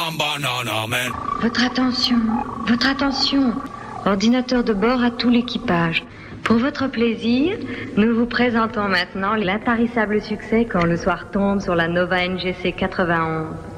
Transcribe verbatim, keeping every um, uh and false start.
some banana, man. Votre attention, votre attention. Ordinateur de bord à tout l'équipage. Pour votre plaisir, nous vous présentons maintenant l'intarissable succès quand le soir tombe sur la Nova N G C quatre-vingt-onze.